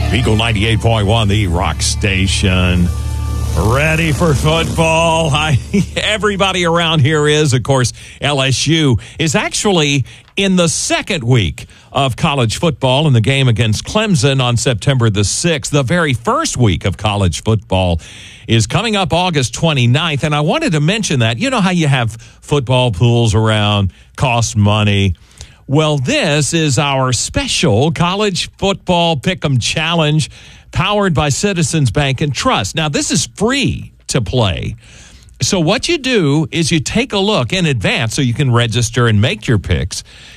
Eagle 98.1, the rock station. Ready for football? Everybody around here is. Of course, LSU is actually in the second week of college football in the game against Clemson on September the 6th. The very first week of college football is coming up August 29th. And I wanted to mention that. You know how you have football pools around, cost money. Well, this is our special college football pick'em challenge powered by Citizens Bank and Trust. Now, this is free to play. So what you do is you take a look in advance so you can register and make your picks.